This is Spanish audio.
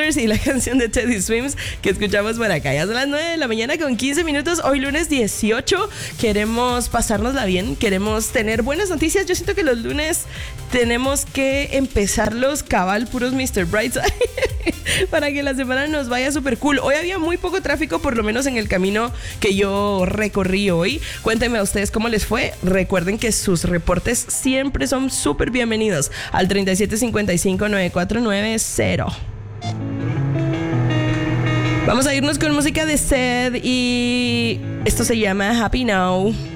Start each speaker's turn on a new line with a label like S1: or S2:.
S1: Brothers y la canción de Teddy Swims que escuchamos por acá. Ya son las 9 de la mañana con 15 minutos. Hoy lunes 18. Queremos pasárnosla bien. Queremos tener buenas noticias. Yo siento que los lunes tenemos que empezarlos cabal, puros Mr. Brightside, para que la semana nos vaya súper cool. Hoy había muy poco tráfico, por lo menos en el camino que yo recorrí hoy. Cuéntenme a ustedes cómo les fue. Recuerden que sus reportes siempre son súper bienvenidos al 3755-9490. Vamos a irnos con música de Sed y esto se llama Happy Now.